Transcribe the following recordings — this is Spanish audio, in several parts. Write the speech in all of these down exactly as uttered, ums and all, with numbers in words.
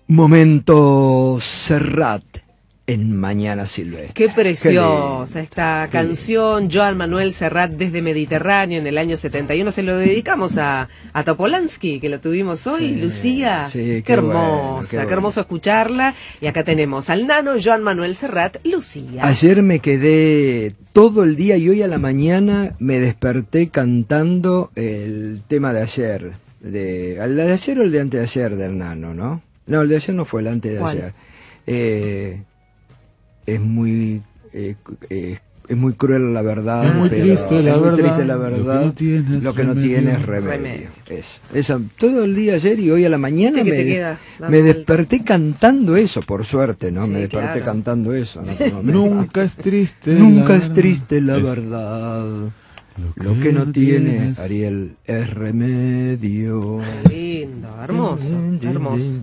Momento Serrat en Mañana Silvestre. Qué preciosa Qué esta Qué canción, Joan Manuel Serrat desde Mediterráneo en el año setenta y uno. Se lo dedicamos a, a Topolansky, que lo tuvimos hoy. Sí, Lucía, sí, qué, qué hermosa, bueno, qué, qué bueno. hermoso escucharla. Y acá tenemos al nano Joan Manuel Serrat, Lucía. Ayer me quedé todo el día y hoy a la mañana me desperté cantando el tema de ayer. De, ¿El de ayer o el de antes de ayer del nano, no? No, el de ayer no fue, el antes de ¿Cuál? ayer. Eh, es muy eh, eh, es muy cruel la verdad, es muy pero triste la es muy verdad, triste la verdad, lo que no tienes lo que no remedio. tienes remedio. Remedio. Es, eso, todo el día ayer y hoy a la mañana ¿Viste me, que te queda dando me vuelta? desperté cantando eso, por suerte, ¿no? Sí, me desperté claro. cantando eso. ¿no? No, me- Nunca es triste. Nunca la es triste la Es verdad. Lo que no tiene, Ariel, es remedio. Lindo, hermoso, hermoso.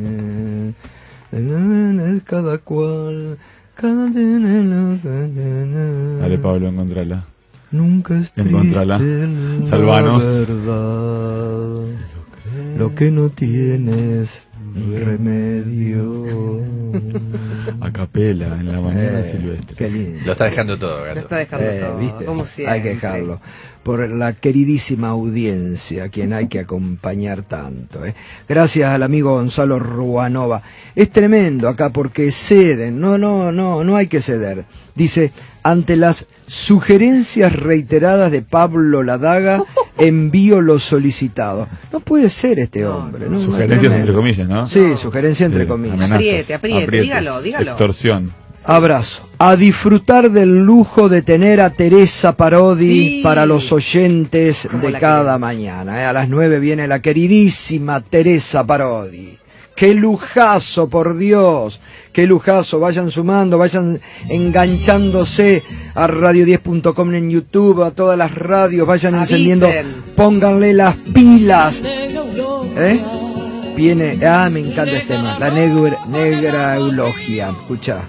Cada cual, cada tiene lo que tiene. Dale, Pablo, encontrala. Nunca es triste Encontrala. la Salvanos. verdad. Lo que no tienes remedio. A capela, en la mañana Eh, silvestre. Qué lindo. Lo está dejando todo, Gato. Lo está dejando Eh, todo, ¿viste? como siempre. Hay que dejarlo. Por la queridísima audiencia, a quien hay que acompañar tanto. ¿eh? Gracias al amigo Gonzalo Ruanova. Es tremendo acá porque ceden. No, no, no, no hay que ceder. Dice, ante las sugerencias reiteradas de Pablo Ladaga, envío lo solicitado. No puede ser este No, hombre. no. ¿no? Sugerencias No, entre comillas, ¿no? Sí, sugerencia entre Sí, comillas. amenazas, Apriete, apriete, aprietes, dígalo, dígalo. Extorsión. Abrazo. A disfrutar del lujo de tener a Teresa Parodi Sí. para los oyentes Como de la cada queremos. mañana. ¿eh? A las nueve viene la queridísima Teresa Parodi. ¡Qué lujazo, por Dios! ¡Qué lujazo! Vayan sumando, vayan enganchándose a radio diez punto com en YouTube, a todas las radios, vayan Avisen. encendiendo, pónganle las pilas. ¿Eh? Viene, ah, me encanta este tema, la negra, negra eulogia, escucha.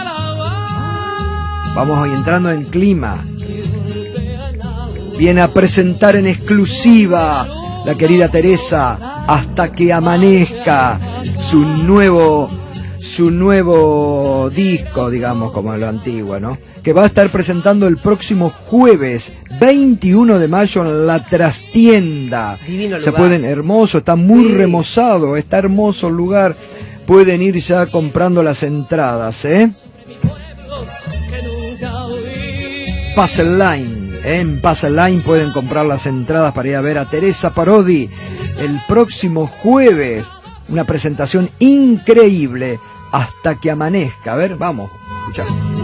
Vamos hoy entrando en clima. Viene a presentar en exclusiva la querida Teresa Hasta que amanezca, su nuevo su nuevo disco, digamos, como lo antiguo, ¿no? Que va a estar presentando el próximo jueves veintiuno de mayo en La Trastienda. Divino Se lugar. pueden, hermoso, está muy Sí. remozado, está hermoso el lugar. Pueden ir ya comprando las entradas, ¿eh? Puzzle Line, ¿eh? En Puzzle Line pueden comprar las entradas para ir a ver a Teresa Parodi el próximo jueves. Una presentación increíble hasta que amanezca. A ver, vamos, escuchá.